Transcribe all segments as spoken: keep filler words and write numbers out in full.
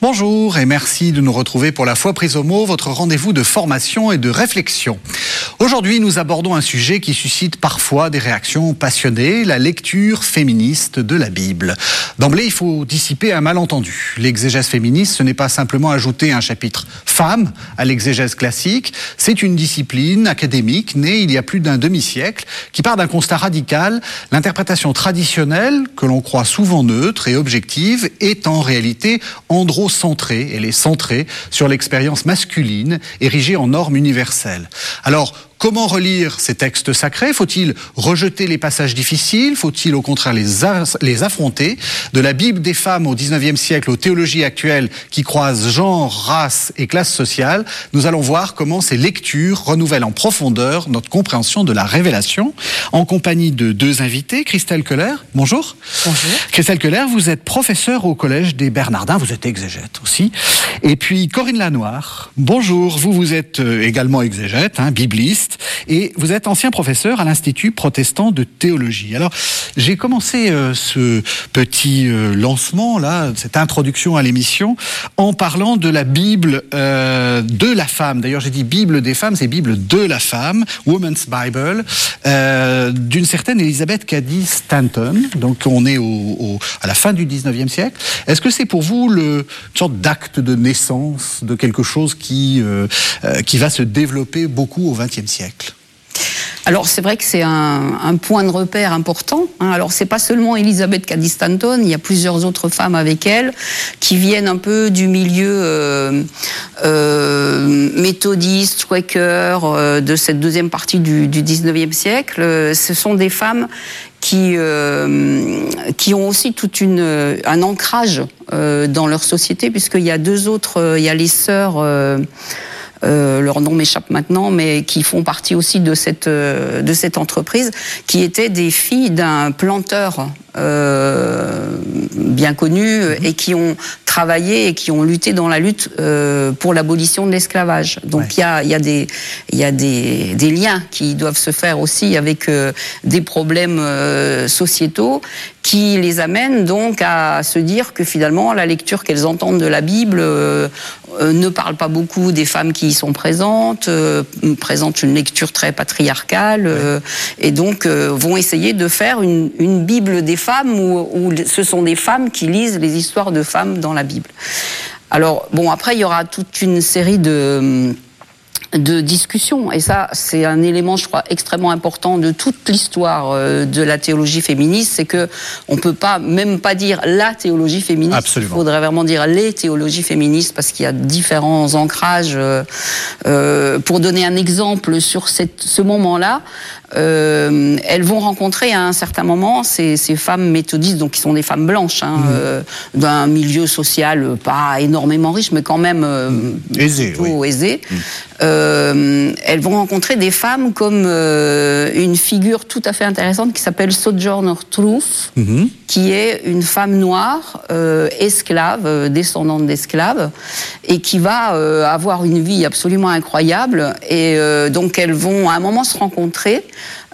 Bonjour et merci de nous retrouver pour La Foi prise au mot, votre rendez-vous de formation et de réflexion. Aujourd'hui, nous abordons un sujet qui suscite parfois des réactions passionnées, la lecture féministe de la Bible. D'emblée, il faut dissiper un malentendu. L'exégèse féministe, ce n'est pas simplement ajouter un chapitre femme à l'exégèse classique, c'est une discipline académique née il y a plus d'un demi-siècle qui part d'un constat radical. L'interprétation traditionnelle, que l'on croit souvent neutre et objective, est en réalité androcentrée. Elle est centrée sur l'expérience masculine, érigée en norme universelle. Alors, comment relire ces textes sacrés? Faut-il rejeter les passages difficiles? Faut-il au contraire les, a- les affronter? De la Bible des femmes au dix-neuvième siècle aux théologies actuelles qui croisent genre, race et classe sociale, nous allons voir comment ces lectures renouvellent en profondeur notre compréhension de la révélation. En compagnie de deux invités, Christelle Keller, bonjour. Bonjour. Christelle Keller, vous êtes professeure au Collège des Bernardins, vous êtes exégète aussi. Et puis Corinne Lanoir, bonjour, vous vous êtes également exégète, hein, bibliste. Et vous êtes ancien professeur à l'Institut protestant de théologie. Alors, j'ai commencé euh, ce petit euh, lancement, là, cette introduction à l'émission, en parlant de la Bible euh, de la femme. D'ailleurs, j'ai dit Bible des femmes, c'est Bible de la femme, Woman's Bible, euh, d'une certaine Elizabeth Cady Stanton. Donc, on est au, au, à la fin du dix-neuvième siècle. Est-ce que c'est pour vous le, une sorte d'acte de naissance de quelque chose qui, euh, euh, qui va se développer beaucoup au vingtième siècle? Alors c'est vrai que c'est un, un point de repère important. Hein. Alors c'est pas seulement Elizabeth Cady Stanton, il y a plusieurs autres femmes avec elle qui viennent un peu du milieu euh, euh, méthodiste, Quaker, euh, de cette deuxième partie du, du dix-neuvième siècle. Ce sont des femmes qui euh, qui ont aussi toute une un ancrage euh, dans leur société, puisqu'il y a deux autres, euh, il y a les sœurs. Euh, Euh, leur nom m'échappe maintenant, mais qui font partie aussi de cette euh, de cette entreprise, qui étaient des filles d'un planteur euh, bien connu mmh. et qui ont travaillé et qui ont lutté dans la lutte euh, pour l'abolition de l'esclavage. Donc il ouais. y a il y a des il y a des des liens qui doivent se faire aussi avec euh, des problèmes euh, sociétaux qui les amènent donc à se dire que finalement la lecture qu'elles entendent de la Bible euh, euh, ne parle pas beaucoup des femmes qui y sont présentes, euh, présente une lecture très patriarcale euh, et donc euh, vont essayer de faire une, une Bible des femmes où, où ce sont des femmes qui lisent les histoires de femmes dans la Bible. Alors bon, après il y aura toute une série de de discussion, et ça c'est un élément je crois extrêmement important de toute l'histoire euh, de la théologie féministe, c'est que on peut pas même pas dire la théologie féministe. Absolument. Il faudrait vraiment dire les théologies féministes, parce qu'il y a différents ancrages. Euh, euh, pour donner un exemple sur cette, ce moment-là, euh, elles vont rencontrer à un certain moment ces, ces femmes méthodistes, donc qui sont des femmes blanches, hein, mmh. euh, d'un milieu social pas énormément riche, mais quand même euh, mmh. aisé, plutôt oui. aisé. Mmh. Euh, elles vont rencontrer des femmes comme euh, une figure tout à fait intéressante qui s'appelle Sojourner Truth, mmh. qui est une femme noire, euh, esclave, euh, descendante d'esclaves, et qui va euh, avoir une vie absolument incroyable. Et euh, donc elles vont à un moment se rencontrer,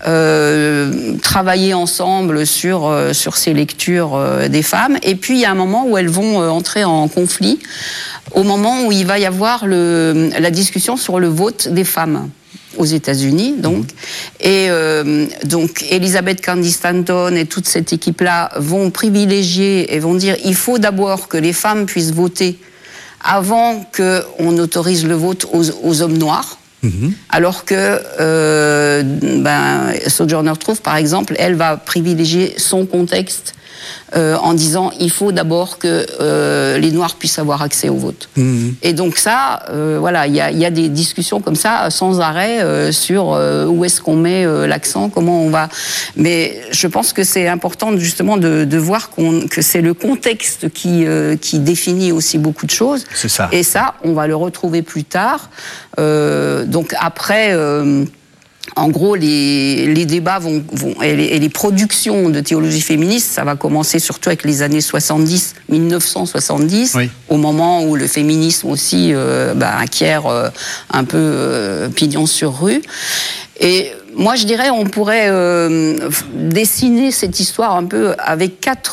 euh, travailler ensemble sur, euh, sur ces lectures euh, des femmes, et puis il y a un moment où elles vont euh, entrer en conflit, au moment où il va y avoir le, la discussion sur le vote des femmes aux États-Unis, donc. Et euh, donc, Elizabeth Cady Stanton et toute cette équipe-là vont privilégier et vont dire il faut d'abord que les femmes puissent voter avant qu'on autorise le vote aux, aux hommes noirs. Mmh. Alors que euh, ben, Sojourner Truth, par exemple, elle va privilégier son contexte Euh, en disant il faut d'abord que euh, les Noirs puissent avoir accès au vote. Mmh. Et donc ça, euh, voilà, il y a, y a des discussions comme ça sans arrêt euh, sur euh, où est-ce qu'on met euh, l'accent, comment on va. Mais je pense que c'est important justement de, de voir qu'on, que c'est le contexte qui, euh, qui définit aussi beaucoup de choses. C'est ça. Et ça, on va le retrouver plus tard. Euh, donc après. Euh, En gros, les, les débats vont, vont et, les, et les productions de théologie féministe, ça va commencer surtout avec les années soixante-dix, mille neuf cent soixante-dix, oui. au moment où le féminisme aussi euh, bah, acquiert euh, un peu euh, pignon sur rue. Et moi, je dirais, on pourrait euh, dessiner cette histoire un peu avec quatre